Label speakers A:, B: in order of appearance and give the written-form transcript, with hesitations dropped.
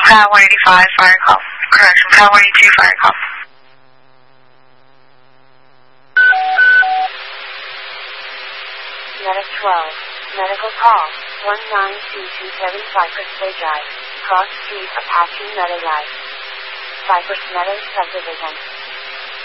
A: Pal 185, fire call. Correction, Pal 182, fire call.
B: Medic 12, medical call, 192275 Cypress Bay Drive, Cross Street, Apache Meadow Drive. Cypress Meadows Subdivision.